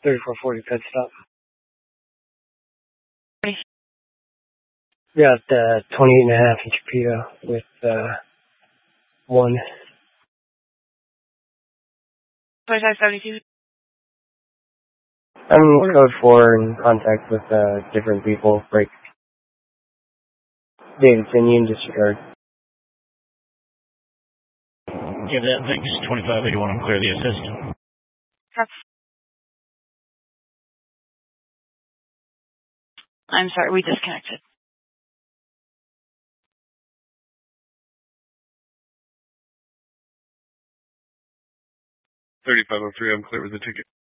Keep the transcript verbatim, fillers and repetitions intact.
thirty-four forty pit stop. We got uh, twenty-eight and a half inch P O with uh, one. twenty-five seventy-two. I'm code four in contact with uh, different people. Break. Davidson, Union disregard. Give that Vegas twenty-five eighty-one. I'm clear the assist. I'm sorry, we disconnected. thirty-five oh three, I'm clear with the ticket.